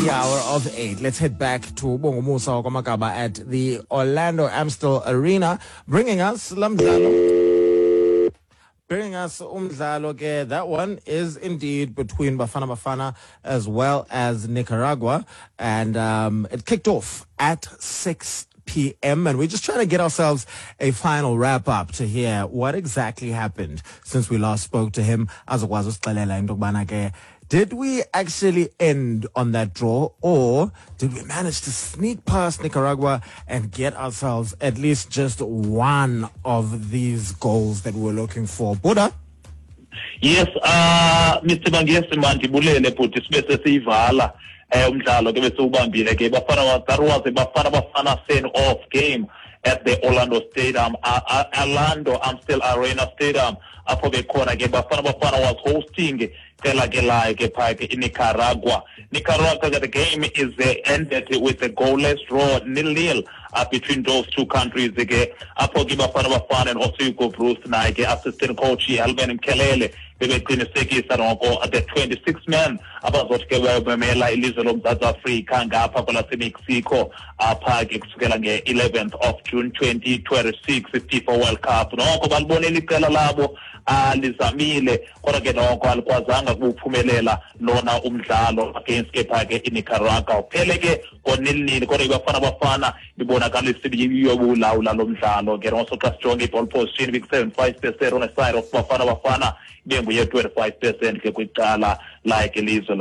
The hour of 8. Let's head back to Bongumusa Kwamakaba at the Orlando Amstel Arena, bringing us Lamdlalo. Bringing us Umdlalo. That one is indeed between Bafana Bafana as well as Nicaragua, and it kicked off at 6 p.m. and we're just trying to get ourselves a final wrap up to hear what exactly happened since we last spoke to him. Did we actually end on that draw, or did we manage to sneak past Nicaragua and get ourselves at least just one of these goals that we were looking for? Buddha? Yes, Mr. Mangesi mandibulele futhi sibe sesiyivala umdlalo ke bese ubambile ke Bafana Bafana send off game at the Orlando Stadium, Orlando Amstel Arena Stadium. Apho bekhona ke Bafana was hosting in Nicaragua. The game is ended with a goalless draw, 0-0 between those two countries. Apho ke Bafana and also Hugo Bruce assistant coach Alben Kelele bebeqinisekisa noko the 26 man abazothi ke bayobemela ilizwe loMzantsi Afrika ngapha kwelaseMexico apha ke kusukela nge-11th of June 2026 FIFA World Cup. Noko balibonela iqela labo lizamile kodwa ke noko alikwazanga ukuphumelela lona umdlalo against ke pha ke iNicaragua. Uphele ke ngo-0-0 kodwa Bafana ibonakalisa iyobulawula lo mdlalo ke also xa sijonge i-ball position bik-75% on the side of Bafana ibe nguye 25% ke kwicala like ilizwe